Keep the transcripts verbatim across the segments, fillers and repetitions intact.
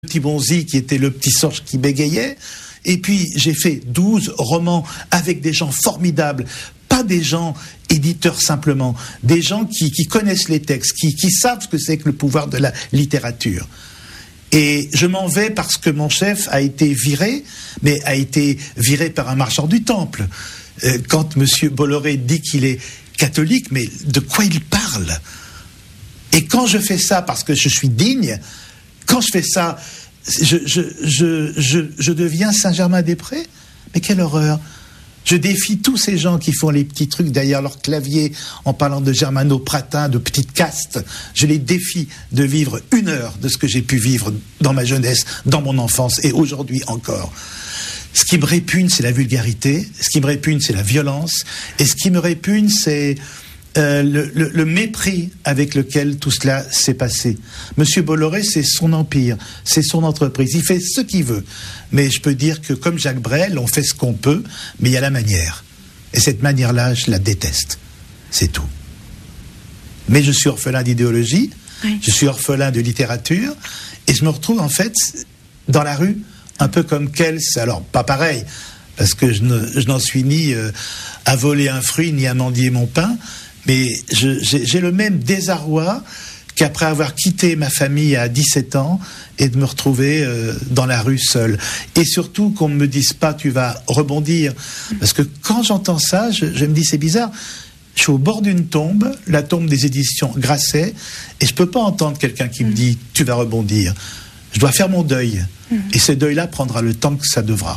Petit Bonzi qui était le petit Sorge qui bégayait, et puis j'ai fait douze romans avec des gens formidables, pas des gens éditeurs simplement, des gens qui, qui connaissent les textes, qui, qui savent ce que c'est que le pouvoir de la littérature. Et je m'en vais parce que mon chef a été viré, mais a été viré par un marchand du temple. Euh, quand monsieur Bolloré dit qu'il est catholique, mais de quoi il parle? Et quand je fais ça parce que je suis digne, quand je fais ça, je, je, je, je, je deviens Saint-Germain-des-Prés. Mais quelle horreur! Je défie tous ces gens qui font les petits trucs derrière leur clavier en parlant de germano-pratin, de petites castes. Je les défie de vivre une heure de ce que j'ai pu vivre dans ma jeunesse, dans mon enfance et aujourd'hui encore. Ce qui me répugne, c'est la vulgarité. Ce qui me répugne, c'est la violence. Et ce qui me répugne, c'est Euh, le, le, le mépris avec lequel tout cela s'est passé. Monsieur Bolloré, c'est son empire, c'est son entreprise, il fait ce qu'il veut. Mais je peux dire que comme Jacques Brel, on fait ce qu'on peut, mais il y a la manière. Et cette manière-là, je la déteste. C'est tout. Mais je suis orphelin d'idéologie, oui. Je suis orphelin de littérature, et je me retrouve en fait dans la rue, un peu comme Kels, alors pas pareil, parce que je, ne, je n'en suis ni euh, à voler un fruit, ni à mendier mon pain, mais je, j'ai, j'ai le même désarroi qu'après avoir quitté ma famille à dix-sept ans et de me retrouver euh, dans la rue seul. Et surtout qu'on ne me dise pas tu vas rebondir. Parce que quand j'entends ça, je, je me dis c'est bizarre. Je suis au bord d'une tombe, la tombe des éditions Grasset, et je ne peux pas entendre quelqu'un qui me dit tu vas rebondir. Je dois faire mon deuil. Et ce deuil-là prendra le temps que ça devra.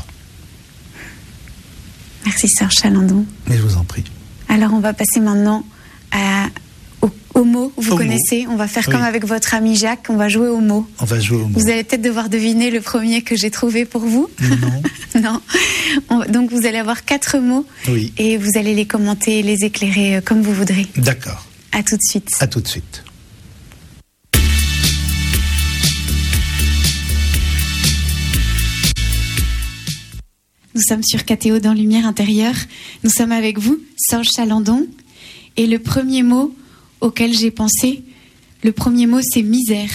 Merci Serge Chalandon. Mais je vous en prie. Alors on va passer maintenant à, au, au mot, vous au connaissez, mot. On va faire oui. Comme avec votre ami Jacques, on va jouer au mot. On va jouer au mot. Vous allez peut-être devoir deviner le premier que j'ai trouvé pour vous. Non. Non. On, donc vous allez avoir quatre mots oui. Et vous allez les commenter, les éclairer comme vous voudrez. D'accord. À tout de suite. À tout de suite. Nous sommes sur K T O dans Lumière Intérieure. Nous sommes avec vous, Serge Chalandon. Et le premier mot auquel j'ai pensé, le premier mot, c'est misère.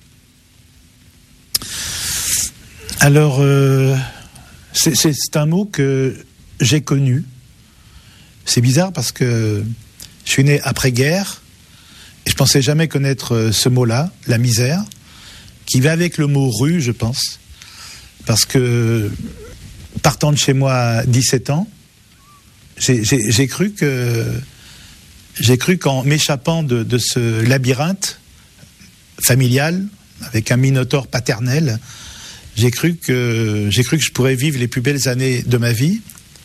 Alors, euh, c'est, c'est, c'est un mot que j'ai connu. C'est bizarre parce que je suis né après-guerre et je pensais jamais connaître ce mot-là, la misère, qui va avec le mot rue, je pense. Parce que partant de chez moi à dix-sept ans, j'ai, j'ai, j'ai cru que j'ai cru qu'en m'échappant de, de ce labyrinthe familial avec un minotaure paternel, j'ai cru que j'ai cru que je pourrais vivre les plus belles années de ma vie.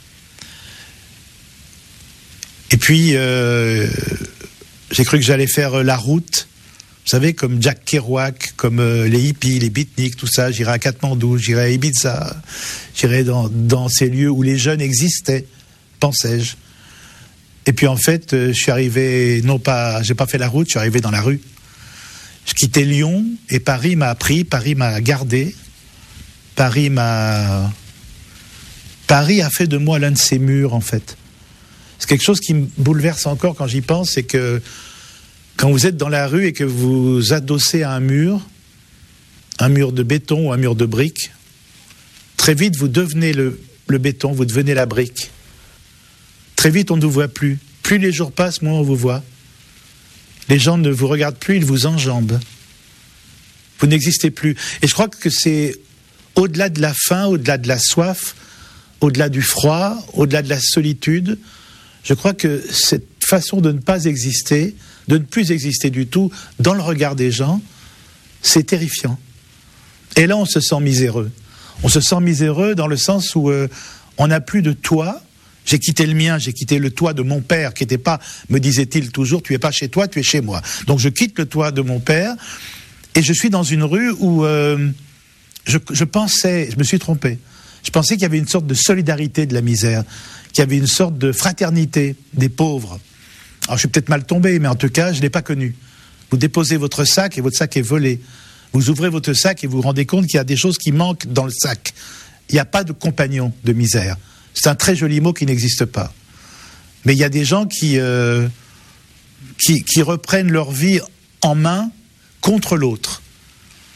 Et puis euh, j'ai cru que j'allais faire la route. Vous savez, comme Jack Kerouac, comme euh, les hippies, les beatniks, tout ça. J'irai à Katmandou, j'irai à Ibiza, j'irai dans, dans ces lieux où les jeunes existaient, pensais-je. Et puis en fait, euh, je suis arrivé, non pas, j'ai pas fait la route, je suis arrivé dans la rue. Je quittais Lyon et Paris m'a pris, Paris m'a gardé, Paris m'a, Paris a fait de moi l'un de ses murs en fait. C'est quelque chose qui me bouleverse encore quand j'y pense, c'est que quand vous êtes dans la rue et que vous adossez à un mur, un mur de béton ou un mur de briques, très vite vous devenez le, le béton, vous devenez la brique. Très vite on ne vous voit plus. Plus les jours passent, moins on vous voit. Les gens ne vous regardent plus, ils vous enjambent. Vous n'existez plus. Et je crois que c'est au-delà de la faim, au-delà de la soif, au-delà du froid, au-delà de la solitude, je crois que cette façon de ne pas exister, de ne plus exister du tout dans le regard des gens, c'est terrifiant. Et là, on se sent miséreux. On se sent miséreux dans le sens où euh, on n'a plus de toit. J'ai quitté le mien, j'ai quitté le toit de mon père, qui n'était pas, me disait-il toujours, tu es pas chez toi, tu es chez moi. Donc je quitte le toit de mon père, et je suis dans une rue où euh, je, je pensais, je me suis trompé, je pensais qu'il y avait une sorte de solidarité de la misère, qu'il y avait une sorte de fraternité des pauvres. Alors je suis peut-être mal tombé, mais en tout cas, je ne l'ai pas connu. Vous déposez votre sac et votre sac est volé. Vous ouvrez votre sac et vous vous rendez compte qu'il y a des choses qui manquent dans le sac. Il n'y a pas de compagnon de misère. C'est un très joli mot qui n'existe pas. Mais il y a des gens qui, euh, qui, qui reprennent leur vie en main contre l'autre.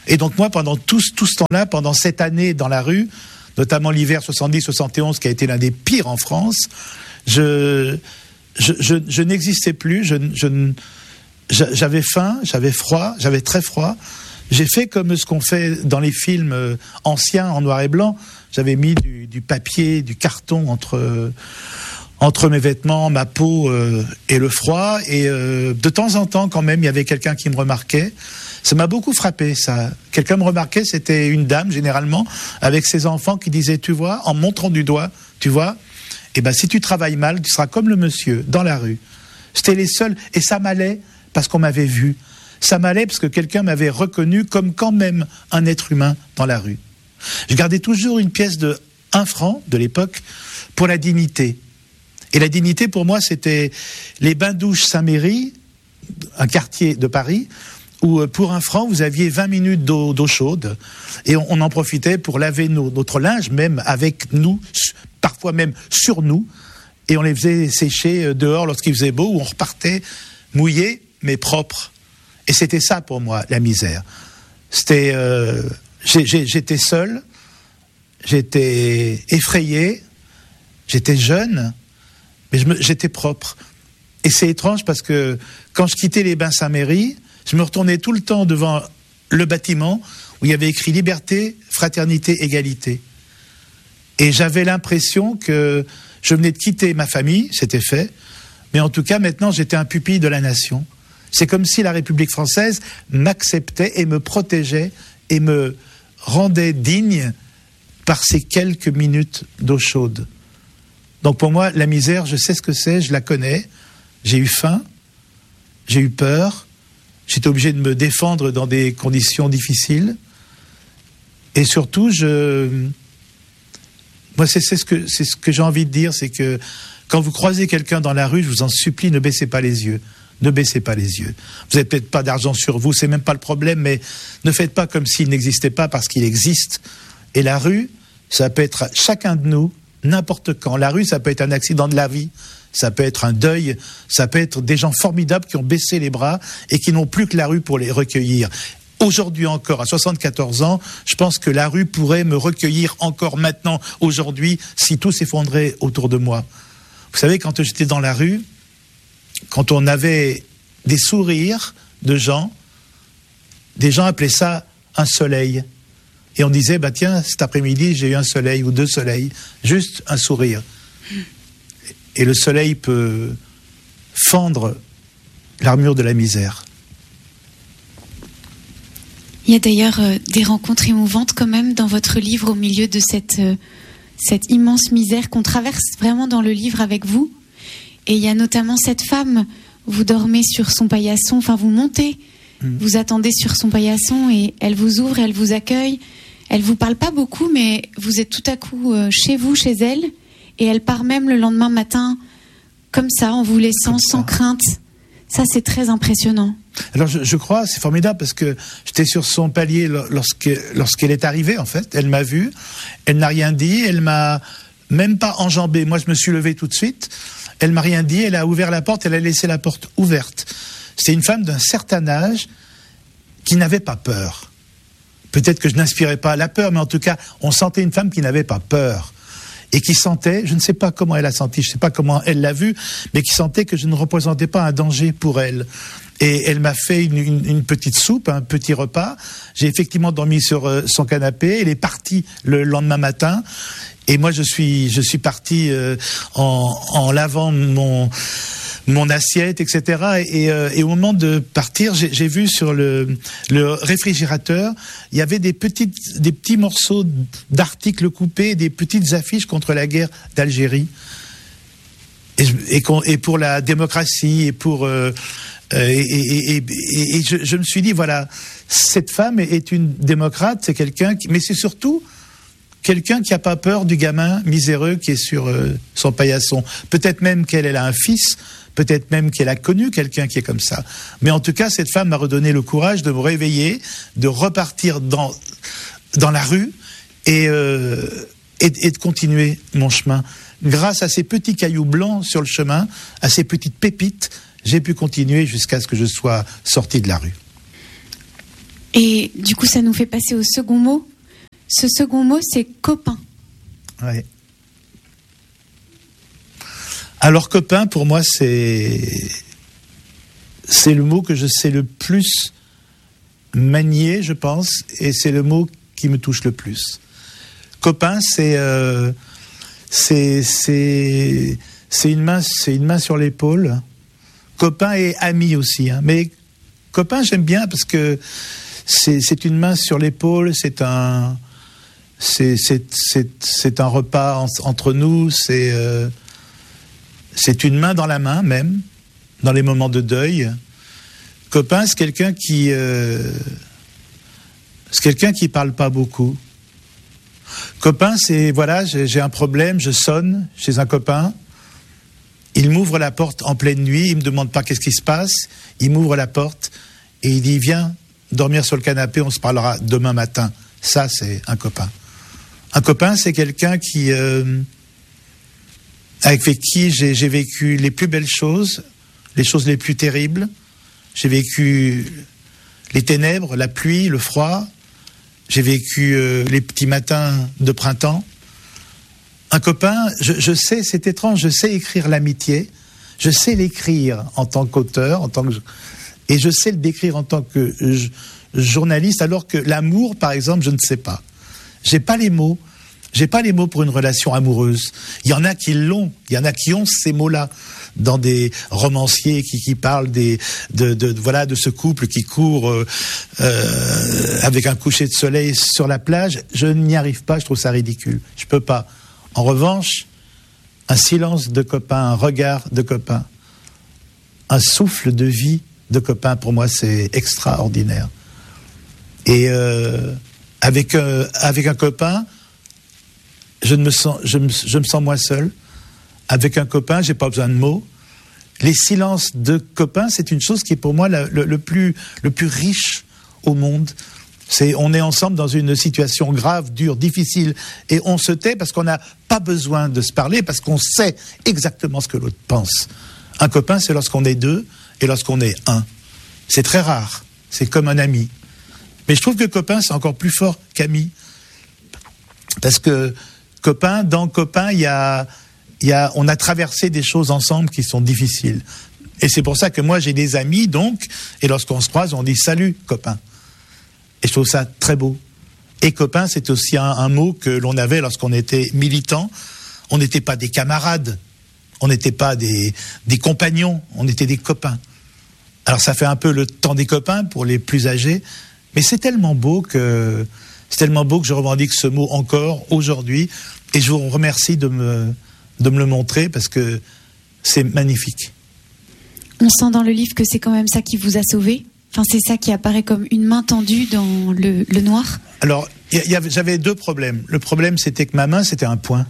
Et donc moi, pendant tout, tout ce temps-là, pendant cette année dans la rue, notamment l'hiver soixante-dix soixante et onze, qui a été l'un des pires en France, je, je, je, je n'existais plus, je, je, j'avais faim, j'avais froid, j'avais très froid. J'ai fait comme ce qu'on fait dans les films anciens en noir et blanc. J'avais mis du, du papier, du carton entre, entre mes vêtements, ma peau euh, et le froid. Et euh, de temps en temps, quand même, il y avait quelqu'un qui me remarquait. Ça m'a beaucoup frappé, ça. Quelqu'un me remarquait, c'était une dame, généralement, avec ses enfants, qui disait, tu vois, en montrant du doigt, tu vois, eh ben, si tu travailles mal, tu seras comme le monsieur, dans la rue. C'était les seuls, et ça m'allait, parce qu'on m'avait vu. Ça m'allait parce que quelqu'un m'avait reconnu comme quand même un être humain dans la rue. Je gardais toujours une pièce de un franc, de l'époque, pour la dignité. Et la dignité, pour moi, c'était les bains-douches Saint-Méry, un quartier de Paris, où pour un franc, vous aviez vingt minutes d'eau, d'eau chaude, et on, on en profitait pour laver nos, notre linge, même avec nous, parfois même sur nous, et on les faisait sécher dehors lorsqu'il faisait beau, où on repartait mouillé, mais propre. Et c'était ça pour moi, la misère. C'était, euh, j'ai, j'ai, j'étais seul, j'étais effrayé, j'étais jeune, mais je me, j'étais propre. Et c'est étrange parce que quand je quittais les Bains Saint-Méry, je me retournais tout le temps devant le bâtiment où il y avait écrit liberté, fraternité, égalité. Et j'avais l'impression que je venais de quitter ma famille, c'était fait, mais en tout cas maintenant j'étais un pupille de la nation. C'est comme si la République française m'acceptait et me protégeait et me rendait digne par ces quelques minutes d'eau chaude. Donc pour moi, la misère, je sais ce que c'est, je la connais. J'ai eu faim, j'ai eu peur, j'étais obligé de me défendre dans des conditions difficiles. Et surtout, je... moi, c'est, c'est, ce que, c'est ce que j'ai envie de dire, c'est que quand vous croisez quelqu'un dans la rue, je vous en supplie, ne baissez pas les yeux. Ne baissez pas les yeux. Vous n'avez peut-être pas d'argent sur vous, c'est même pas le problème, mais ne faites pas comme s'il n'existait pas, parce qu'il existe. Et la rue, ça peut être chacun de nous, n'importe quand. La rue, ça peut être un accident de la vie, ça peut être un deuil, ça peut être des gens formidables qui ont baissé les bras et qui n'ont plus que la rue pour les recueillir. Aujourd'hui encore, à soixante-quatorze ans, je pense que la rue pourrait me recueillir encore maintenant, aujourd'hui, si tout s'effondrait autour de moi. Vous savez, quand j'étais dans la rue, quand on avait des sourires de gens, des gens appelaient ça un soleil. Et on disait, bah tiens, cet après-midi, j'ai eu un soleil ou deux soleils, juste un sourire. Et le soleil peut fendre l'armure de la misère. Il y a d'ailleurs euh, des rencontres émouvantes quand même dans votre livre, au milieu de cette, euh, cette immense misère qu'on traverse vraiment dans le livre avec vous. Et il y a notamment cette femme, vous dormez sur son paillasson, enfin vous montez, mmh. vous attendez sur son paillasson et elle vous ouvre, elle vous accueille. Elle vous parle pas beaucoup, mais vous êtes tout à coup chez vous, chez elle, et elle part même le lendemain matin, comme ça, en vous laissant sans crainte. Ça, c'est très impressionnant. Alors je, je crois, c'est formidable, parce que j'étais sur son palier lorsque, lorsqu'elle est arrivée, en fait. Elle m'a vu, elle n'a rien dit, elle m'a même pas enjambé. Moi, je me suis levé tout de suite. Elle m'a rien dit, elle a ouvert la porte, elle a laissé la porte ouverte. C'est une femme d'un certain âge qui n'avait pas peur. Peut-être que je n'inspirais pas la peur, mais en tout cas, on sentait une femme qui n'avait pas peur. Et qui sentait, je ne sais pas comment elle a senti, je ne sais pas comment elle l'a vu, mais qui sentait que je ne représentais pas un danger pour elle. Et elle m'a fait une, une, une petite soupe, un petit repas. J'ai effectivement dormi sur euh, son canapé. Elle est partie le lendemain matin. Et moi, je suis, je suis parti euh, en, en lavant mon, mon assiette, et cetera. Et, euh, et au moment de partir, j'ai, j'ai vu sur le, le réfrigérateur, il y avait des petites, des petits morceaux d'articles coupés, des petites affiches contre la guerre d'Algérie. Et, et, et pour la démocratie, et pour... Euh, Euh, et, et, et, et, et je, je me suis dit, voilà, cette femme est une démocrate, c'est quelqu'un qui, mais c'est surtout quelqu'un qui n'a pas peur du gamin miséreux qui est sur euh, son paillasson. Peut-être même qu'elle elle a un fils, peut-être même qu'elle a connu quelqu'un qui est comme ça. Mais en tout cas, cette femme m'a redonné le courage de me réveiller, de repartir dans, dans la rue et, euh, et, et de continuer mon chemin. Grâce à ces petits cailloux blancs sur le chemin, à ces petites pépites, j'ai pu continuer jusqu'à ce que je sois sorti de la rue. Et du coup, ça nous fait passer au second mot. Ce second mot, c'est copain. Ouais. Alors copain, pour moi, c'est c'est le mot que je sais le plus manier, je pense, et c'est le mot qui me touche le plus. Copain, c'est euh, c'est c'est c'est une main, c'est une main sur l'épaule. Copain et ami aussi, hein. Mais copain, j'aime bien parce que c'est c'est une main sur l'épaule, c'est un c'est c'est c'est c'est un repas en, entre nous, c'est euh, c'est une main dans la main même dans les moments de deuil. Copain, c'est quelqu'un qui euh, c'est quelqu'un qui parle pas beaucoup. Copain, c'est voilà, j'ai, j'ai un problème, je sonne chez un copain. Il m'ouvre la porte en pleine nuit, il me demande pas qu'est-ce qui se passe, il m'ouvre la porte et il dit viens dormir sur le canapé, on se parlera demain matin. Ça, c'est un copain. Un copain, c'est quelqu'un qui euh, avec qui j'ai, j'ai vécu les plus belles choses, les choses les plus terribles. J'ai vécu les ténèbres, la pluie, le froid. J'ai vécu euh, les petits matins de printemps. Un copain, je, je sais, c'est étrange, je sais écrire l'amitié, je sais l'écrire en tant qu'auteur, en tant que, et je sais le décrire en tant que je, journaliste, alors que l'amour, par exemple, je ne sais pas. J'ai pas les mots, j'ai pas les mots pour une relation amoureuse. Il y en a qui l'ont, il y en a qui ont ces mots-là dans des romanciers qui, qui parlent des, de, de, voilà, de ce couple qui court euh, euh, avec un coucher de soleil sur la plage. Je n'y arrive pas, je trouve ça ridicule. Je peux pas. En revanche, un silence de copain, un regard de copain, un souffle de vie de copain, pour moi, c'est extraordinaire. Et euh, avec, euh, avec un copain, je, ne me sens, je, me, je me sens moins seul. Avec un copain, j'ai pas besoin de mots. Les silences de copains, c'est une chose qui est pour moi la, le, le, plus, le plus riche au monde. C'est, on est ensemble dans une situation grave, dure, difficile, et on se tait parce qu'on n'a pas besoin de se parler, parce qu'on sait exactement ce que l'autre pense. Un copain, c'est lorsqu'on est deux et lorsqu'on est un. C'est très rare. C'est comme un ami. Mais je trouve que copain, c'est encore plus fort qu'ami. Parce que copain, dans copain, il y a, il y a, on a traversé des choses ensemble qui sont difficiles. Et c'est pour ça que moi, j'ai des amis, donc, et lorsqu'on se croise, on dit salut, copain. Et je trouve ça très beau. Et copain, c'est aussi un, un mot que l'on avait lorsqu'on était militant. On n'était pas des camarades, on n'était pas des, des compagnons, on était des copains. Alors ça fait un peu le temps des copains pour les plus âgés, mais c'est tellement beau que c'est tellement beau que je revendique ce mot encore aujourd'hui. Et je vous remercie de me de me le montrer parce que c'est magnifique. On sent dans le livre que c'est quand même ça qui vous a sauvé. Enfin, c'est ça qui apparaît comme une main tendue dans le, le noir. Alors, y y avait, j'avais deux problèmes. Le problème, c'était que ma main, c'était un poing.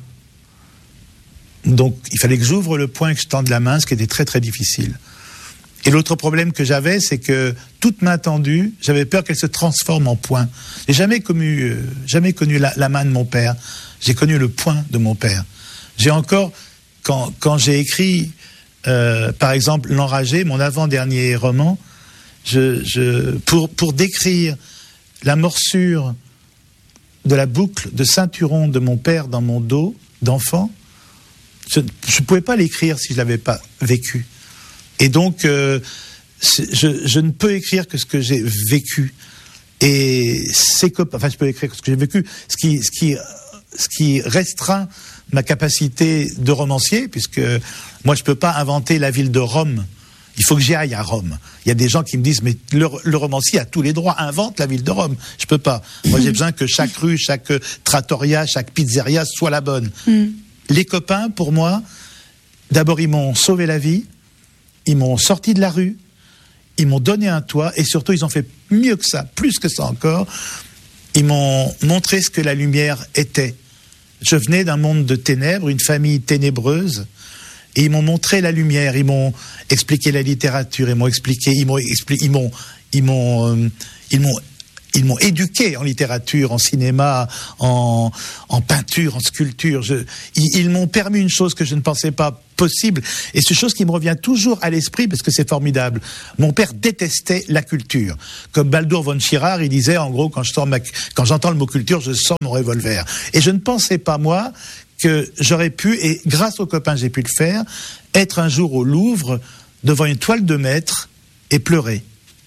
Donc, il fallait que j'ouvre le poing et que je tende la main, ce qui était très, très difficile. Et l'autre problème que j'avais, c'est que toute main tendue, j'avais peur qu'elle se transforme en poing. J'ai jamais connu, euh, jamais connu la, la main de mon père. J'ai connu le poing de mon père. J'ai encore, quand, quand j'ai écrit, euh, par exemple, L'Enragé, mon avant-dernier roman, Je, je, pour, pour décrire la morsure de la boucle de ceinturon de mon père dans mon dos d'enfant, je ne pouvais pas l'écrire si je ne l'avais pas vécu. Et donc, euh, je, je ne peux écrire que ce que j'ai vécu. Et c'est que, enfin, je peux écrire que ce que j'ai vécu, ce qui, ce qui, ce qui restreint ma capacité de romancier, puisque moi, je ne peux pas inventer la ville de Rome. Il faut que j'y aille à Rome. Il y a des gens qui me disent, mais le, le romancier a tous les droits, invente la ville de Rome. Je peux pas. Moi, j'ai besoin que chaque rue, chaque trattoria, chaque pizzeria soit la bonne. Mm. Les copains, pour moi, d'abord, ils m'ont sauvé la vie, ils m'ont sorti de la rue, ils m'ont donné un toit, et surtout, ils ont fait mieux que ça, plus que ça encore. Ils m'ont montré ce que la lumière était. Je venais d'un monde de ténèbres, une famille ténébreuse, et ils m'ont montré la lumière, ils m'ont expliqué la littérature, ils m'ont expliqué, ils m'ont, expli- ils m'ont, ils m'ont, euh, ils m'ont, ils m'ont éduqué en littérature, en cinéma, en, en peinture, en sculpture. Je, ils, ils m'ont permis une chose que je ne pensais pas possible, et c'est une chose qui me revient toujours à l'esprit parce que c'est formidable. Mon père détestait la culture. Comme Baldur von Schirach, il disait en gros, quand je sors ma, quand j'entends le mot culture, je sors mon revolver. Et je ne pensais pas, moi, que j'aurais pu, et grâce aux copains j'ai pu le faire, être un jour au Louvre devant une toile de maître et pleurer.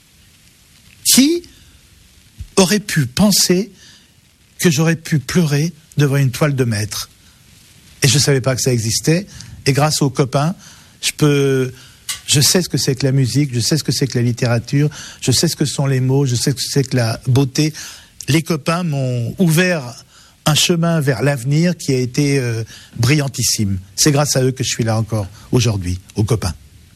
Qui aurait pu penser que j'aurais pu pleurer devant une toile de maître? Et je ne savais pas que ça existait. Et grâce aux copains, je peux, je sais ce que c'est que la musique, je sais ce que c'est que la littérature, je sais ce que sont les mots, je sais ce que c'est que la beauté. Les copains m'ont ouvert un chemin vers l'avenir qui a été euh, brillantissime. C'est grâce à eux que je suis là encore aujourd'hui, aux copains.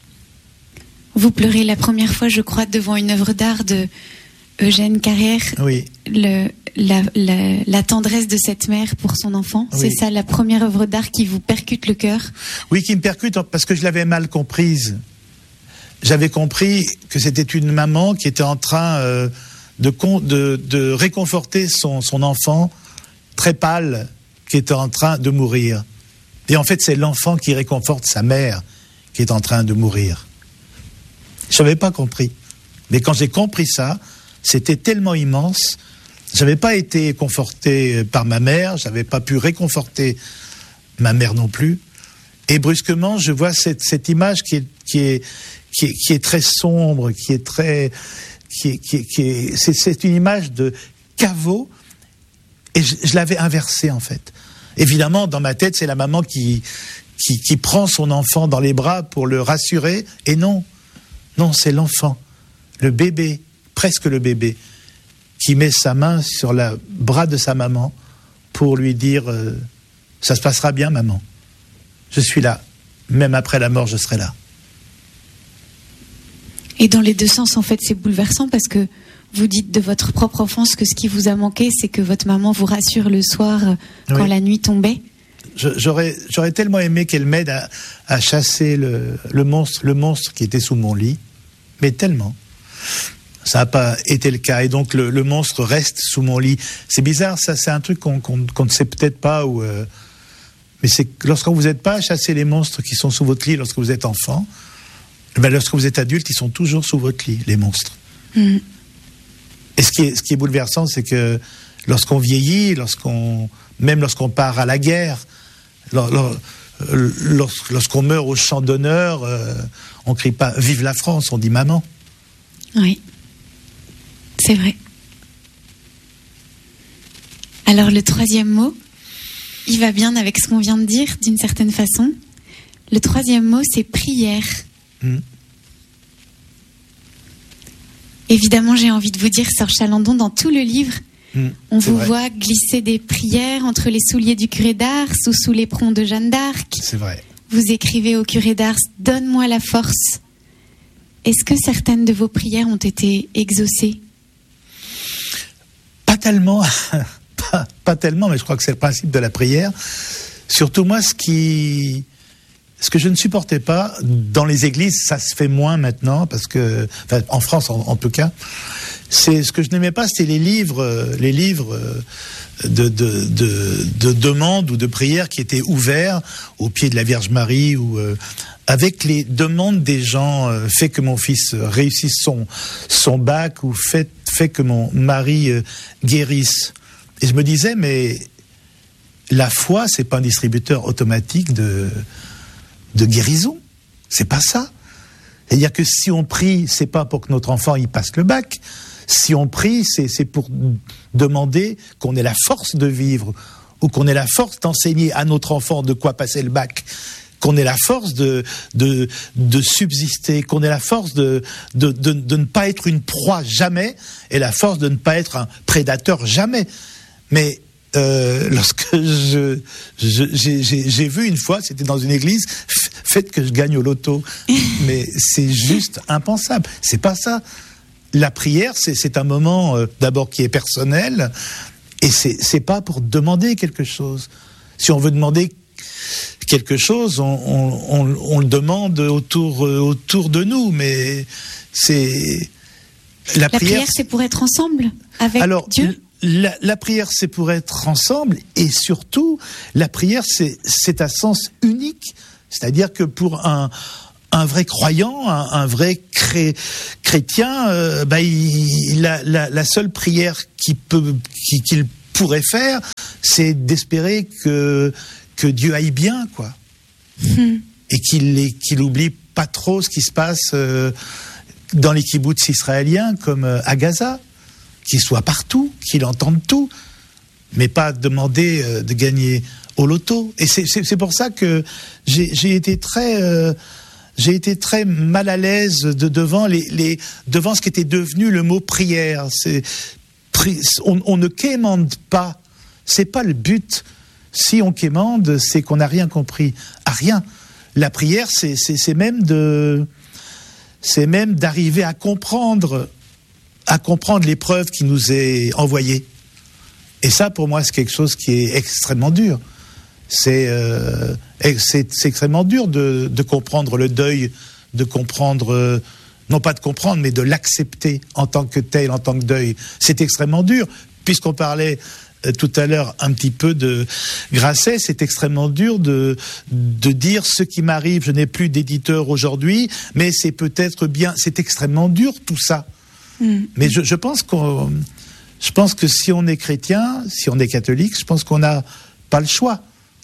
Vous pleurez la première fois, je crois, devant une œuvre d'art de Eugène Carrère. Oui. Le, la, la, la tendresse de cette mère pour son enfant. Oui. C'est ça, la première œuvre d'art qui vous percute le cœur? Oui, qui me percute parce que je l'avais mal comprise. J'avais compris que c'était une maman qui était en train euh, de, de, de réconforter son, son enfant très pâle, qui était en train de mourir. Et en fait, c'est l'enfant qui réconforte sa mère qui est en train de mourir. Je n'avais pas compris. Mais quand j'ai compris ça, c'était tellement immense. J'avais pas été conforté par ma mère, j'avais pas pu réconforter ma mère non plus. Et brusquement, je vois cette, cette image qui est, qui est, qui est, qui est très sombre, qui est très, qui est, qui est, qui est, c'est, c'est une image de caveau. Et je, je l'avais inversée, en fait. Évidemment, dans ma tête, c'est la maman qui, qui, qui prend son enfant dans les bras pour le rassurer. Et non, non, c'est l'enfant, le bébé, presque le bébé, qui met sa main sur le bras de sa maman pour lui dire euh, « ça se passera bien, maman. Je suis là. Même après la mort, je serai là. » Et dans les deux sens, en fait, c'est bouleversant parce que vous dites de votre propre enfance que ce qui vous a manqué, c'est que votre maman vous rassure le soir quand oui. la nuit tombait. Je, j'aurais, j'aurais tellement aimé qu'elle m'aide à, à chasser le, le, monstre, le monstre qui était sous mon lit, mais tellement. Ça n'a pas été le cas, et donc le, le monstre reste sous mon lit. C'est bizarre, ça, c'est un truc qu'on, qu'on, qu'on ne sait peut-être pas, ou, euh, mais c'est que lorsque vous n'êtes pas à chasser les monstres qui sont sous votre lit lorsque vous êtes enfant, ben lorsque vous êtes adulte, ils sont toujours sous votre lit, les monstres. Mmh. Et ce qui est, ce qui est bouleversant, c'est que lorsqu'on vieillit, lorsqu'on, même lorsqu'on part à la guerre, lors, lors, lors, lorsqu'on meurt au champ d'honneur, euh, on ne crie pas « Vive la France », on dit « Maman ». Oui, c'est vrai. Alors le troisième mot, il va bien avec ce qu'on vient de dire, d'une certaine façon. Le troisième mot, c'est prière. Mmh. Évidemment, j'ai envie de vous dire, Serge Chalandon, dans tout le livre, mmh, on vous vrai. voit glisser des prières entre les souliers du curé d'Ars ou sous l'éperon de Jeanne d'Arc. C'est vrai. Vous écrivez au curé d'Ars, « Donne-moi la force ». Est-ce que certaines de vos prières ont été exaucées? Pas tellement, pas, pas tellement, mais je crois que c'est le principe de la prière. Surtout moi, ce qui... Ce que je ne supportais pas, dans les églises, ça se fait moins maintenant, parce que, enfin, en France en, en tout cas, c'est ce que je n'aimais pas, c'était les livres, les livres de, de, de, de demandes ou de prières qui étaient ouverts au pied de la Vierge Marie, ou euh, avec les demandes des gens, euh, fait que mon fils réussisse son, son bac, ou fait, fait que mon mari euh, guérisse. Et je me disais, mais la foi, c'est pas un distributeur automatique de... de guérison, c'est pas ça. C'est-à-dire que si on prie, c'est pas pour que notre enfant y passe le bac. Si on prie, c'est, c'est pour demander qu'on ait la force de vivre, ou qu'on ait la force d'enseigner à notre enfant de quoi passer le bac, qu'on ait la force de, de, de subsister, qu'on ait la force de, de, de, de ne pas être une proie jamais, et la force de ne pas être un prédateur jamais. Mais Euh, lorsque je, je j'ai, j'ai, j'ai vu une fois, c'était dans une église, faites que je gagne au loto. Mais c'est juste impensable. C'est pas ça. La prière, c'est, c'est un moment euh, d'abord qui est personnel, et c'est, c'est pas pour demander quelque chose. Si on veut demander quelque chose, on, on, on, on le demande autour, euh, autour de nous, mais c'est... La, la prière, prière, c'est pour être ensemble avec alors, Dieu. La, la prière, c'est pour être ensemble, et surtout, la prière, c'est, c'est à sens unique. C'est-à-dire que pour un, un vrai croyant, un, un vrai cré, chrétien, euh, bah, il, la, la, la seule prière qu'il peut, qu'il, qu'il pourrait faire, c'est d'espérer que que Dieu aille bien, quoi, mmh. et qu'il qu'il oublie pas trop ce qui se passe euh, dans les kibboutz israéliens, comme euh, à Gaza, qu'il soit partout, qu'il entende tout, mais pas demander euh, de gagner au loto. Et c'est, c'est, c'est pour ça que j'ai, j'ai été très, euh, j'ai été très mal à l'aise de, devant les, les, devant ce qui était devenu le mot prière. C'est, pri, on, on ne quémande pas. C'est pas le but. Si on quémande, c'est qu'on n'a rien compris. À rien. La prière, c'est, c'est, c'est même de, c'est même d'arriver à comprendre, à comprendre l'épreuve qui nous est envoyée. Et ça, pour moi, c'est quelque chose qui est extrêmement dur. C'est, euh, c'est, c'est extrêmement dur de, de comprendre le deuil, de comprendre, euh, non pas de comprendre, mais de l'accepter en tant que tel, en tant que deuil. C'est extrêmement dur, puisqu'on parlait euh, tout à l'heure un petit peu de Grasset, c'est extrêmement dur de, de dire ce qui m'arrive, je n'ai plus d'éditeur aujourd'hui, mais c'est peut-être bien, c'est extrêmement dur tout ça. Mmh. Mais je, je pense qu'on, je pense que si on est chrétien, si on est catholique, je pense qu'on n'a pas le choix.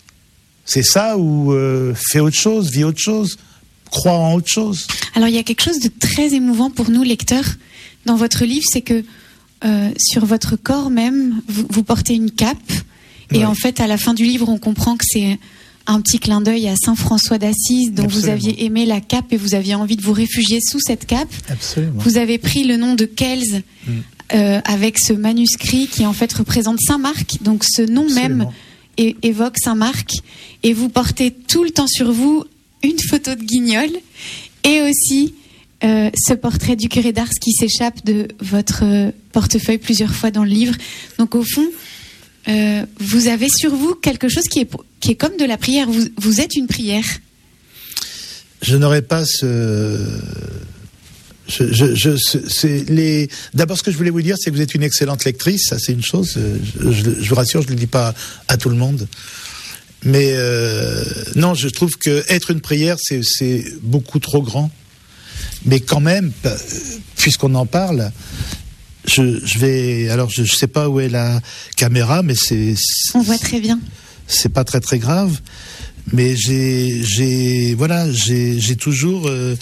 C'est ça, ou euh, fais autre chose, vis autre chose, crois en autre chose. Alors il y a quelque chose de très émouvant pour nous lecteurs dans votre livre, c'est que euh, sur votre corps même, vous, vous portez une cape, et ouais. en fait à la fin du livre on comprend que c'est un petit clin d'œil à Saint François d'Assise, dont Absolument. Vous aviez aimé la cape et vous aviez envie de vous réfugier sous cette cape. Absolument. Vous avez pris le nom de Kelz mm. euh, avec ce manuscrit qui en fait représente Saint Marc, donc ce nom Absolument. Même é- évoque Saint Marc, et vous portez tout le temps sur vous une photo de Guignol et aussi euh, ce portrait du curé d'Ars qui s'échappe de votre euh, portefeuille plusieurs fois dans le livre. Donc au fond, euh, vous avez sur vous quelque chose qui est, qui est comme de la prière. Vous, vous êtes une prière. Je n'aurais pas ce... Je, je, je, c'est les... D'abord, ce que je voulais vous dire, c'est que vous êtes une excellente lectrice. Ça, c'est une chose. Je, je, je vous rassure, je ne le dis pas à tout le monde. Mais euh, non, je trouve que être une prière, c'est, c'est beaucoup trop grand. Mais quand même, puisqu'on en parle, je, je vais. Alors, je ne sais pas où est la caméra, mais c'est. c'est On voit très bien. C'est pas très très grave. Mais j'ai, j'ai, voilà, j'ai, j'ai toujours, euh,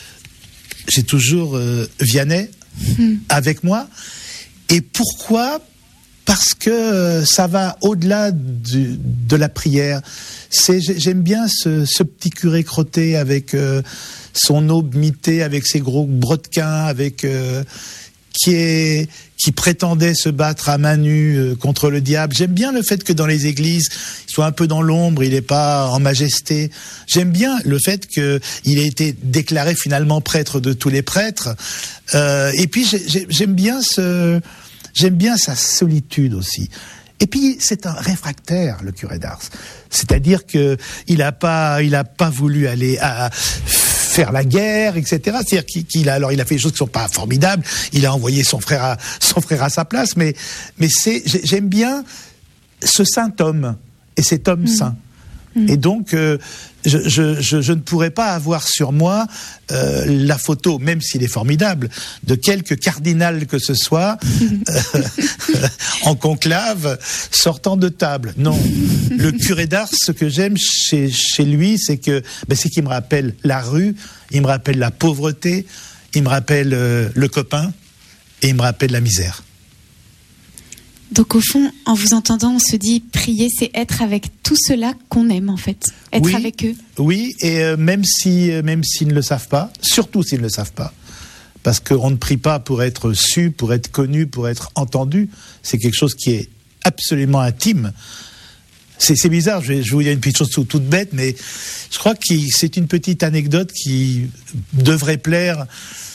j'ai toujours euh, Vianney mmh. avec moi. Et pourquoi ? Parce que ça va au-delà du, de la prière. C'est, j'aime bien ce, ce petit curé crotté avec euh, son aube mitée, avec ses gros brodequins, avec euh, qui est qui prétendait se battre à main nue euh, contre le diable. J'aime bien le fait que dans les églises, il soit un peu dans l'ombre, il n'est pas en majesté. J'aime bien le fait qu'il ait été déclaré finalement prêtre de tous les prêtres. Euh, et puis j'ai, j'aime bien ce J'aime bien sa solitude aussi. Et puis, c'est un réfractaire, le curé d'Ars. C'est-à-dire que il a pas, il a pas voulu aller à faire la guerre, et cetera. C'est-à-dire qu'il, qu'il a, alors il a fait des choses qui sont pas formidables. Il a envoyé son frère à, son frère à sa place. Mais, mais c'est, j'aime bien ce saint homme et cet homme mmh. saint. Mmh. Et donc, euh, je, je, je, je ne pourrais pas avoir sur moi euh, la photo, même s'il est formidable, de quelque cardinal que ce soit euh, en conclave sortant de table. Non, le curé d'Ars, ce que j'aime chez, chez lui, c'est que ben, c'est qu'il me rappelle la rue, il me rappelle la pauvreté, il me rappelle euh, le copain et il me rappelle la misère. Donc au fond, en vous entendant, on se dit prier, c'est être avec tout cela qu'on aime en fait, être oui, avec eux. Oui, et euh, même si, même s'ils ne le savent pas, surtout s'ils ne le savent pas, parce qu'on ne prie pas pour être su, pour être connu, pour être entendu. C'est quelque chose qui est absolument intime. C'est, c'est bizarre. Je vais, je vais vous dire une petite chose toute, toute bête, mais je crois que c'est une petite anecdote qui devrait plaire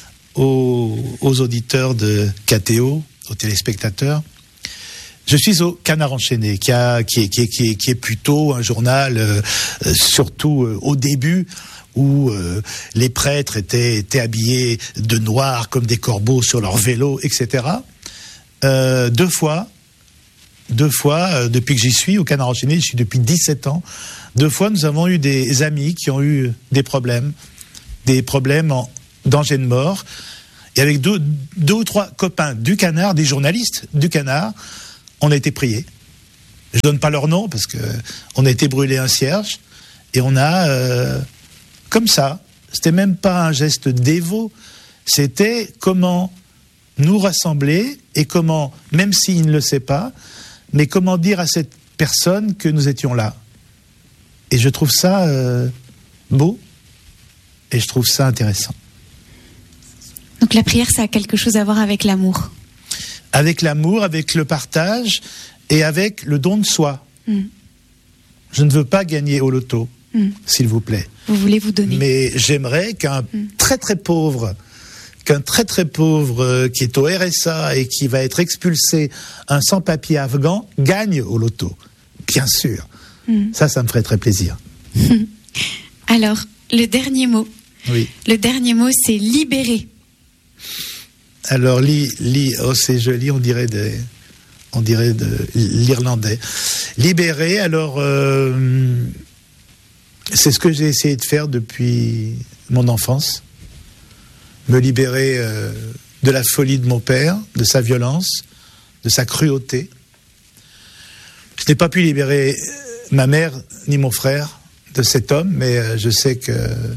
aux, aux auditeurs de K T O, aux téléspectateurs. Je suis au Canard enchaîné, qui, a, qui, est, qui, est, qui, est, qui est plutôt un journal, euh, surtout euh, au début, où euh, les prêtres étaient, étaient habillés de noir comme des corbeaux sur leur vélo, et cetera. Euh, deux fois, deux fois, euh, depuis que j'y suis, au Canard enchaîné, je suis depuis dix-sept ans, deux fois nous avons eu des amis qui ont eu des problèmes, des problèmes en danger de mort, et avec deux, deux ou trois copains du Canard, des journalistes du Canard, on a été priés. Je donne pas leur nom parce que on a été brûlé un cierge et on a euh, comme ça. C'était même pas un geste dévot. C'était comment nous rassembler et comment, même s'il ne le sait pas, mais comment dire à cette personne que nous étions là. Et je trouve ça euh, beau et je trouve ça intéressant. Donc la prière, ça a quelque chose à voir avec l'amour. Avec l'amour, avec le partage. Et avec le don de soi. Mm. Je ne veux pas gagner au loto, mm. s'il vous plaît. Vous voulez vous donner. Mais j'aimerais qu'un mm. très très pauvre, qu'un très très pauvre euh, qui est au R S A et qui va être expulsé, un sans-papier afghan, gagne au loto. Bien sûr. Mm. Ça, ça me ferait très plaisir. Alors, le dernier mot. Oui. Le dernier mot, c'est libérer. Alors, li, li, oh, c'est joli, on dirait des... on dirait de l'irlandais. Libérer, alors, euh, c'est ce que j'ai essayé de faire depuis mon enfance. Me libérer euh, de la folie de mon père, de sa violence, de sa cruauté. Je n'ai pas pu libérer ma mère ni mon frère de cet homme, mais euh, je sais que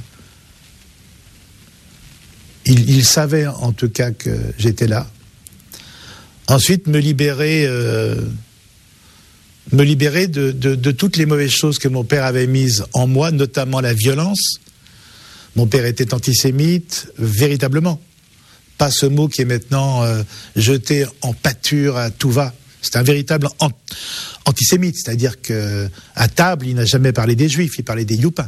il, il savait en tout cas que j'étais là. Ensuite, me libérer, euh, me libérer de, de, de toutes les mauvaises choses que mon père avait mises en moi, notamment la violence. Mon père était antisémite, véritablement. Pas ce mot qui est maintenant euh, jeté en pâture à tout va. C'est un véritable an- antisémite, c'est-à-dire que à table, il n'a jamais parlé des Juifs, il parlait des Youpins.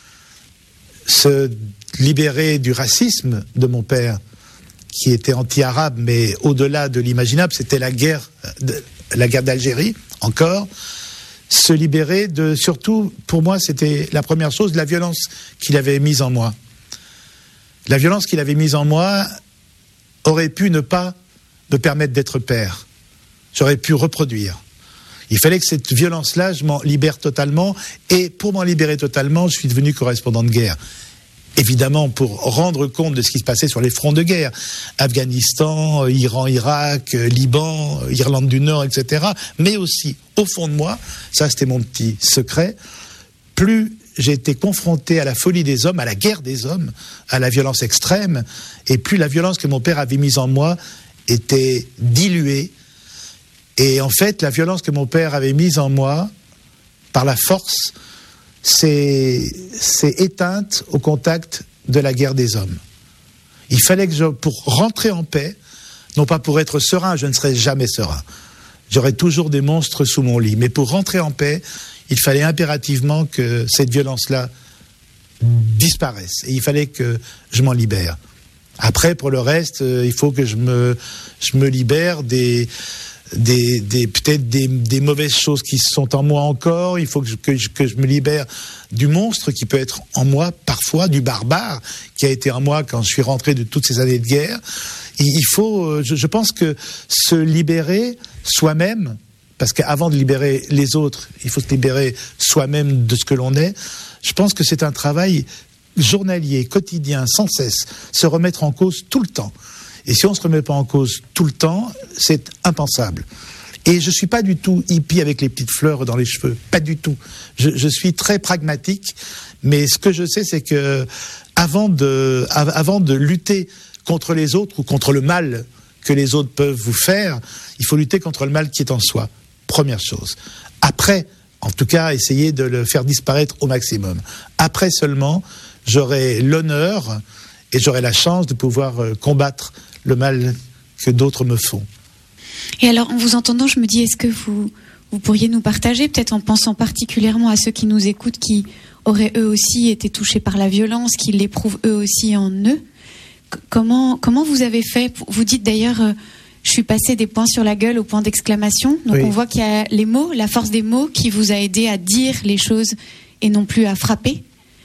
Se libérer du racisme de mon père, qui était anti-arabe, mais au-delà de l'imaginable, c'était la guerre, de, la guerre d'Algérie, encore. Se libérer de, surtout, pour moi, c'était la première chose, la violence qu'il avait mise en moi. La violence qu'il avait mise en moi aurait pu ne pas me permettre d'être père. J'aurais pu reproduire. Il fallait que cette violence-là, je m'en libère totalement, et pour m'en libérer totalement, je suis devenu correspondant de guerre. Évidemment, pour rendre compte de ce qui se passait sur les fronts de guerre. Afghanistan, Iran, Irak, Liban, Irlande du Nord, et cetera. Mais aussi, au fond de moi, ça c'était mon petit secret, plus j'ai été confronté à la folie des hommes, à la guerre des hommes, à la violence extrême, et plus la violence que mon père avait mise en moi était diluée. Et en fait, la violence que mon père avait mise en moi, par la force, c'est, c'est éteinte au contact de la guerre des hommes. Il fallait que je, pour rentrer en paix, non pas pour être serein, je ne serai jamais serein. J'aurai toujours des monstres sous mon lit. Mais pour rentrer en paix, il fallait impérativement que cette violence-là disparaisse. Et il fallait que je m'en libère. Après, pour le reste, il faut que je me, je me libère des... Des, des, peut-être des, des mauvaises choses qui sont en moi encore. Il faut que je, que, je, que je me libère du monstre qui peut être en moi parfois, du barbare qui a été en moi quand je suis rentré de toutes ces années de guerre. Et il faut, je, je pense que se libérer soi-même, parce qu'avant de libérer les autres, il faut se libérer soi-même de ce que l'on est. Je pense que c'est un travail journalier, quotidien, sans cesse, se remettre en cause tout le temps. Et si on ne se remet pas en cause tout le temps, c'est impensable. Et je ne suis pas du tout hippie avec les petites fleurs dans les cheveux. Pas du tout. Je, je suis très pragmatique. Mais ce que je sais, c'est que avant de, avant de lutter contre les autres ou contre le mal que les autres peuvent vous faire, il faut lutter contre le mal qui est en soi. Première chose. Après, en tout cas, essayer de le faire disparaître au maximum. Après seulement, j'aurai l'honneur et j'aurai la chance de pouvoir combattre le mal que d'autres me font. Et alors, en vous entendant, je me dis, est-ce que vous, vous pourriez nous partager, peut-être en pensant particulièrement à ceux qui nous écoutent, qui auraient eux aussi été touchés par la violence, qui l'éprouvent eux aussi en eux, comment, comment vous avez fait? Vous dites d'ailleurs, euh, je suis passé des points sur la gueule au point d'exclamation. Donc oui. On voit qu'il y a les mots, la force des mots qui vous a aidé à dire les choses et non plus à frapper.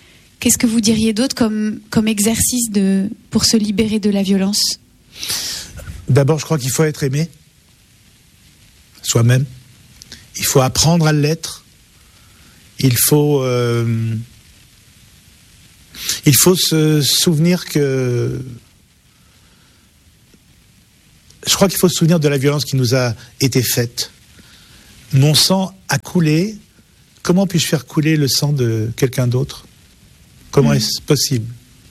qu'est-ce que vous diriez d'autre comme, comme exercice de, pour se libérer de la violence ? D'abord, je crois qu'il faut être aimé, soi-même. Il faut apprendre à l'être. Il faut, euh, il faut se souvenir que... Je crois qu'il faut se souvenir de la violence qui nous a été faite. Mon sang a coulé. Comment puis-je faire couler le sang de quelqu'un d'autre ? Comment mmh. est-ce possible ?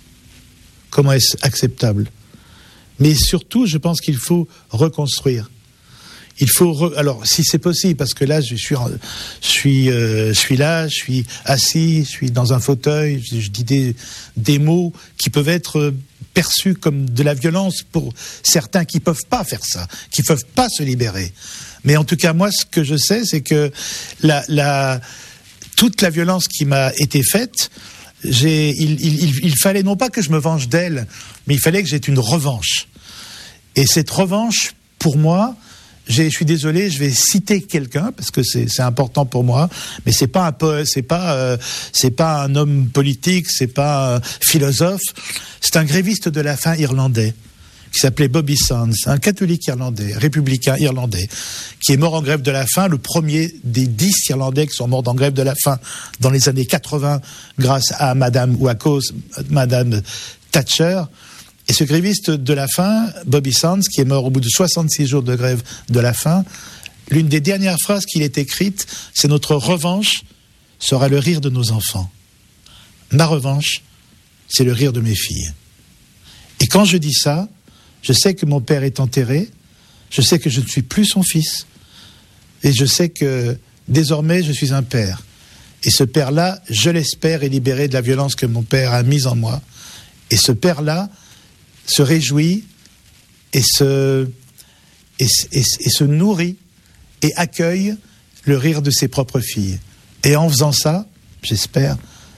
Comment est-ce acceptable ? Mais surtout, je pense qu'il faut reconstruire. Il faut re... alors si c'est possible, parce que là je suis en... je suis euh, je suis là, je suis assis, je suis dans un fauteuil, je, je dis des des mots qui peuvent être perçus comme de la violence pour certains qui peuvent pas faire ça, qui peuvent pas se libérer. Mais en tout cas moi ce que je sais c'est que la la toute la violence qui m'a été faite, j'ai il il il, il fallait non pas que je me venge d'elle, mais il fallait que j'aie une revanche. Et cette revanche pour moi, J'ai, je suis désolé, je vais citer quelqu'un parce que c'est, c'est important pour moi, mais c'est pas un poète, c'est pas, euh, c'est pas un homme politique, c'est pas un philosophe. C'est un gréviste de la faim irlandais qui s'appelait Bobby Sands, un catholique irlandais, républicain irlandais, qui est mort en grève de la faim, le premier des dix Irlandais qui sont morts en grève de la faim dans les années quatre-vingts, grâce à Madame ou à cause de Madame Thatcher. Et ce gréviste de la faim, Bobby Sands, qui est mort au bout de soixante-six jours de grève de la faim, l'une des dernières phrases qu'il ait écrites, c'est « Notre revanche sera le rire de nos enfants. Ma revanche, c'est le rire de mes filles. » Et quand je dis ça, je sais que mon père est enterré, je sais que je ne suis plus son fils, et je sais que désormais je suis un père. Et ce père-là, je l'espère, est libéré de la violence que mon père a mise en moi. Et ce père-là se réjouit et se, et, et, et se nourrit et accueille le rire de ses propres filles. Et en faisant ça, j'espère,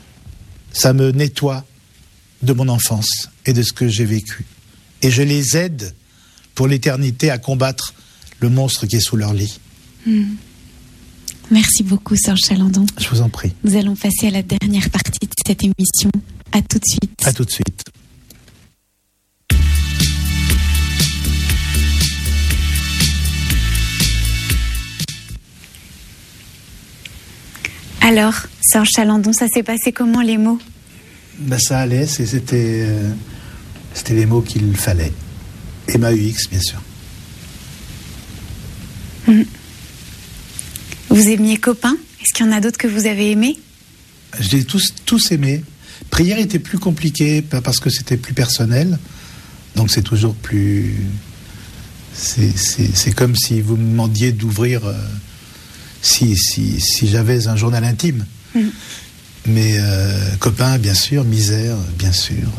ça me nettoie de mon enfance et de ce que j'ai vécu. Et je les aide pour l'éternité à combattre le monstre qui est sous leur lit. Mmh. Merci beaucoup, Serge Chalandon. Je vous en prie. Nous allons passer à la dernière partie de cette émission. À tout de suite. À tout de suite. Alors, Serge Chalandon, ça s'est passé comment les mots ? Ben, ça allait, c'était, euh, c'était les mots qu'il fallait. M A U X, bien sûr. Mmh. Vous aimiez Copain ? Est-ce qu'il y en a d'autres que vous avez aimés ? Je les ai tous, tous aimés. Prière était plus compliqué parce que c'était plus personnel. Donc c'est toujours plus... C'est, c'est, c'est comme si vous me demandiez d'ouvrir... Euh, si, si, si j'avais un journal intime. Mmh. Mais euh, Copain, bien sûr. Misère, bien sûr. Euh,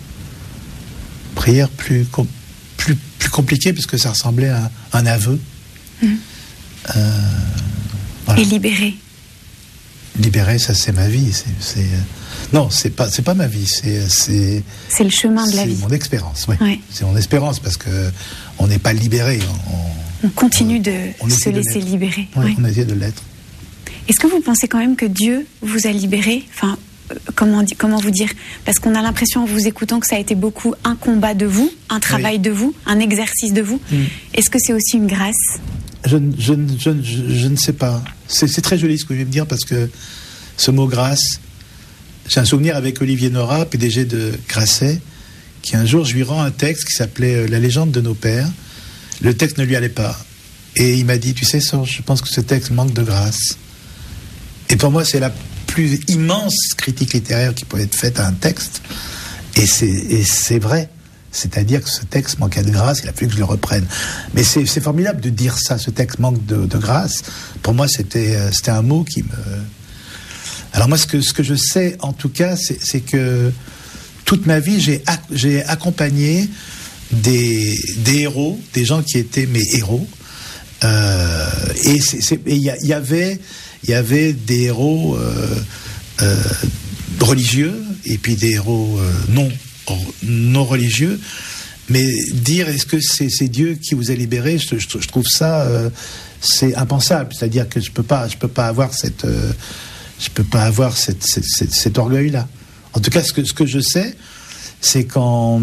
prière plus, com- plus, plus compliqué parce que ça ressemblait à un aveu. Mmh. Euh, voilà. Et libéré. Libéré, ça c'est ma vie. C'est, c'est... Non, c'est pas, c'est pas ma vie. C'est, c'est, c'est le chemin de la vie. C'est mon expérience, oui. Ouais. C'est mon espérance parce que on n'est pas libéré. On, on continue on, de on se laisser de libérer. Oui, ouais. On essaie de l'être. Est-ce que vous pensez quand même que Dieu vous a libéré ? Enfin, euh, comment, comment vous dire ? Parce qu'on a l'impression en vous écoutant que ça a été beaucoup un combat de vous, un travail oui. de vous, un exercice de vous. Mm. Est-ce que c'est aussi une grâce ? Je, je, je, je, je ne sais pas. C'est, c'est très joli ce que je vais me dire parce que ce mot grâce, j'ai un souvenir avec Olivier Nora, P D G de Grasset, qui un jour, je lui rends un texte qui s'appelait « La légende de nos pères ». Le texte ne lui allait pas. Et il m'a dit « Tu sais, Serge, je pense que ce texte manque de grâce ». Et pour moi, c'est la plus immense critique littéraire qui peut être faite à un texte. Et c'est, et c'est vrai. C'est-à-dire que ce texte manquait de grâce, il a fallu que je le reprenne. Mais c'est, c'est formidable de dire ça, ce texte manque de, de grâce. Pour moi, c'était, c'était un mot qui me... Alors moi, ce que, ce que je sais, en tout cas, c'est, c'est que toute ma vie, j'ai, ac- j'ai accompagné des, des héros, des gens qui étaient mes héros. Euh, et il y, y avait... Il y avait des héros euh, euh, religieux et puis des héros euh, non, non religieux. Mais dire est-ce que c'est, c'est Dieu qui vous a libéré, je, je, je trouve ça euh, c'est impensable. C'est-à-dire que je peux pas, je peux pas avoir cette, euh, je peux pas avoir cette, cette, cette, cet orgueil-là. En tout cas, ce que, ce que je sais, c'est qu'en...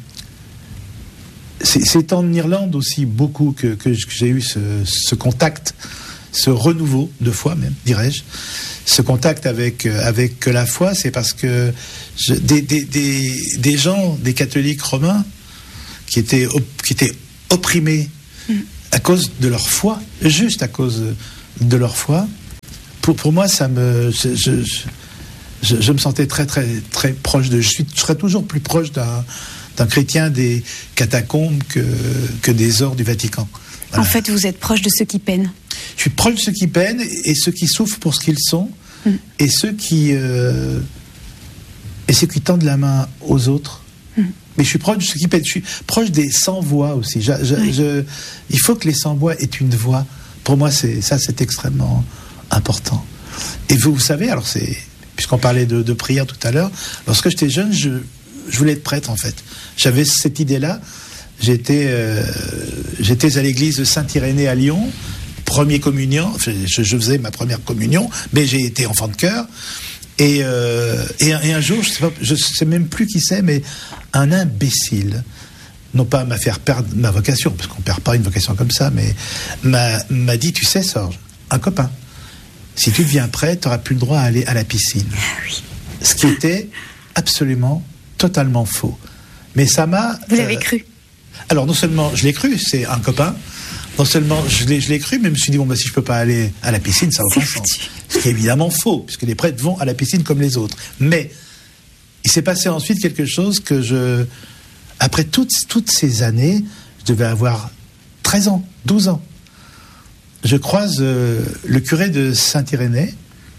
C'est, c'est en Irlande aussi beaucoup que, que j'ai eu ce, ce contact, ce renouveau de foi même, dirais-je. Ce contact avec, avec la foi, c'est parce que je, des, des, des, des gens, des catholiques romains, qui étaient, qui étaient opprimés mmh. à cause de leur foi, juste à cause de leur foi, pour, pour moi, ça me... Je, je, je, je me sentais très, très, très proche de... Je, suis, je serais toujours plus proche d'un... d'un chrétien des catacombes que, que des ors du Vatican. Voilà. En fait, vous êtes proche de ceux qui peinent. Je suis proche de ceux qui peinent et ceux qui souffrent pour ce qu'ils sont mm. et ceux qui euh, et ceux qui tendent la main aux autres. Mm. Mais je suis proche de ceux qui peinent. Je suis proche des sans-voix aussi. Je, je, oui. je, il faut que les sans-voix aient une voix. Pour moi, c'est, ça, c'est extrêmement important. Et vous, vous savez, alors c'est puisqu'on parlait de, de prière tout à l'heure, lorsque j'étais jeune, je Je voulais être prêtre, en fait. J'avais cette idée-là. J'étais, euh, j'étais à l'église de Saint-Irénée à Lyon, premier communion. Je, je faisais ma première communion, mais j'ai été enfant de chœur. Et, euh, et, un, et un jour, je sais pas, je sais même plus qui c'est, mais un imbécile, non pas m'a fait perdre ma vocation, parce qu'on perd pas une vocation comme ça, mais m'a, m'a dit, tu sais, Sorge, un copain, si tu deviens prêtre, tu n'auras plus le droit à aller à la piscine. Ah oui. Ce qui était absolument totalement faux. Mais ça m'a... Vous l'avez euh, cru? Alors, non seulement je l'ai cru, c'est un copain, non seulement je l'ai, je l'ai cru, mais je me suis dit, bon, bah, si je peux pas aller à la piscine, ça n'a aucun sens. Ce qui est évidemment faux, puisque les prêtres vont à la piscine comme les autres. Mais il s'est passé ensuite quelque chose que je... Après toutes, toutes ces années, je devais avoir treize ans, douze ans. Je croise euh, le curé de Saint-Irénée,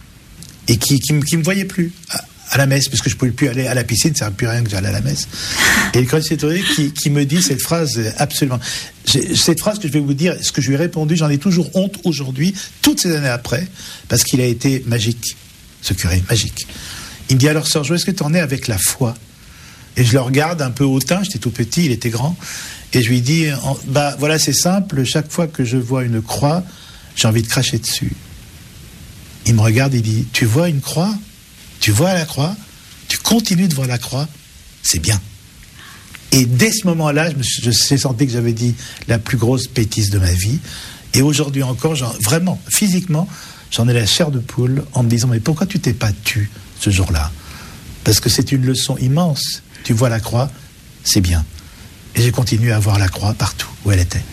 et qui, qui, qui me voyait plus à la messe, puisque je ne pouvais plus aller à la piscine, ça ne sert plus à rien que j'allais à la messe. Et le curé qui, qui me dit cette phrase absolument... J'ai, cette phrase que je vais vous dire, ce que je lui ai répondu, j'en ai toujours honte aujourd'hui, toutes ces années après, parce qu'il a été magique, ce curé, magique. Il me dit, alors Sœur Jo, est-ce que tu en es avec la foi? Et je le regarde un peu hautain, j'étais tout petit, il était grand, et je lui dis, bah voilà, c'est simple, chaque fois que je vois une croix, j'ai envie de cracher dessus. Il me regarde, il dit, tu vois une croix? Tu vois la croix, tu continues de voir la croix, c'est bien. Et dès ce moment-là, je, me suis, je senti que j'avais dit la plus grosse bêtise de ma vie. Et aujourd'hui encore, genre, vraiment, physiquement, j'en ai la chair de poule en me disant, mais pourquoi tu t'es pas tu ce jour-là? Parce que c'est une leçon immense. Tu vois la croix, c'est bien. Et j'ai continué à voir la croix partout où elle était.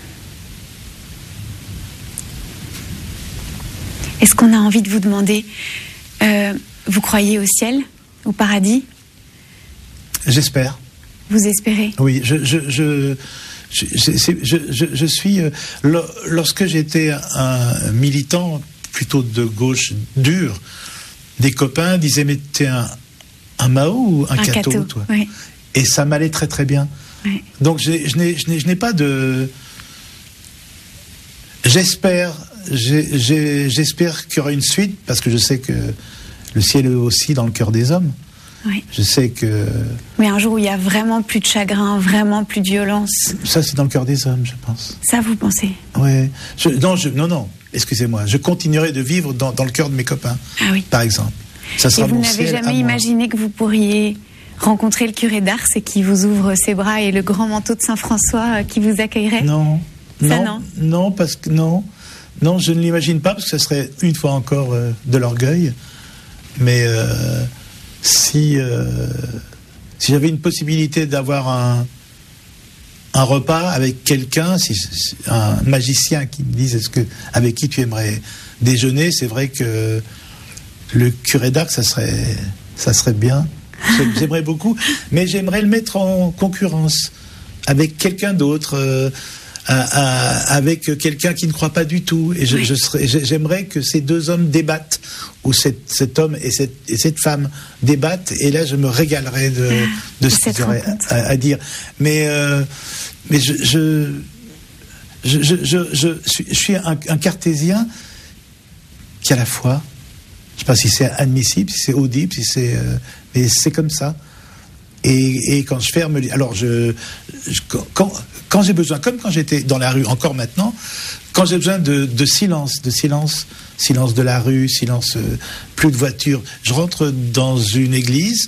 Est-ce qu'on a envie de vous demander... Euh, Vous croyez au ciel, au paradis? J'espère. Vous espérez? Oui, je, je, je, je, je, je, je, je suis... Euh, lorsque j'étais un militant plutôt de gauche dur, des copains disaient, mais t'es un, un Mao ou un, un catho, catho, toi? Oui. Et ça m'allait très très bien. Oui. Donc j'ai, je, n'ai, je, n'ai, je n'ai pas de... J'espère, j'ai, j'ai, j'espère qu'il y aura une suite, parce que je sais que le ciel est aussi dans le cœur des hommes. Oui. Je sais que... Mais un jour où il y a vraiment plus de chagrin, vraiment plus de violence. Ça, c'est dans le cœur des hommes, je pense. Ça, vous pensez? Oui. Je, non, je, non, non, excusez-moi. Je continuerai de vivre dans, dans le cœur de mes copains, ah oui. par exemple. Ça sera et vous mon n'avez ciel jamais imaginé que vous pourriez rencontrer le curé d'Ars et qui vous ouvre ses bras et le grand manteau de Saint-François qui vous accueillerait? Non. Ça, non, non, non, parce que non. Non, je ne l'imagine pas, parce que ça serait une fois encore euh, de l'orgueil. Mais euh, si, euh, si j'avais une possibilité d'avoir un, un repas avec quelqu'un, si, si, un magicien qui me dise est-ce que, avec qui tu aimerais déjeuner, c'est vrai que le curé d'Ars, ça serait, ça serait bien. J'aimerais beaucoup, mais j'aimerais le mettre en concurrence avec quelqu'un d'autre. Euh, À, à, avec quelqu'un qui ne croit pas du tout. Et je, oui. je serais, j'aimerais que ces deux hommes débattent, ou cet, cet homme et cette, et cette femme débattent, et là je me régalerais de, de ce qu'ils auraient à, à dire. Mais, euh, mais je, je, je, je, je, je suis, je suis un, un cartésien qui a la foi. Je ne sais pas si c'est admissible, si c'est audible, si c'est, euh, mais c'est comme ça. Et, et quand je ferme, alors je, je quand, quand j'ai besoin, comme quand j'étais dans la rue, encore maintenant, quand j'ai besoin de, de silence, de silence, silence de la rue, silence, euh, plus de voitures, je rentre dans une église,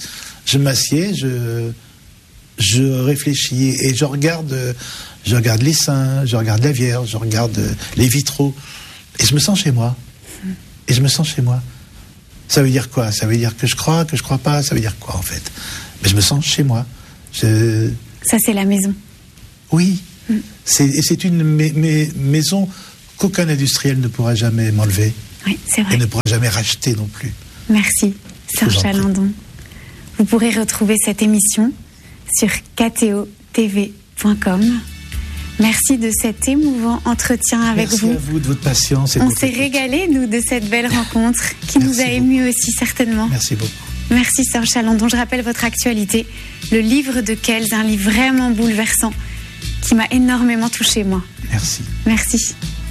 je m'assieds, je, je réfléchis et je regarde, je regarde les saints, je regarde la Vierge, je regarde les vitraux et je me sens chez moi. Et je me sens chez moi. Ça veut dire quoi? Ça veut dire que je crois, que je crois pas. Ça veut dire quoi en fait? Mais je me sens chez moi. Je... Ça c'est la maison. Oui. Mm. C'est, c'est une ma- ma- maison qu'aucun industriel ne pourra jamais m'enlever. Oui, c'est vrai. Et ne pourra jamais racheter non plus. Merci, Serge Chalandon. Vous pourrez retrouver cette émission sur k t o t v point com. Merci de cet émouvant entretien avec Merci vous. Merci à vous de votre patience. Et On de s'est votre régalé, nous, de cette belle rencontre qui Merci nous a émus aussi, certainement. Merci beaucoup. Merci, Serge Chalandon. Je rappelle votre actualité. Le livre de Kelz, un livre vraiment bouleversant qui m'a énormément touchée, moi. Merci. Merci.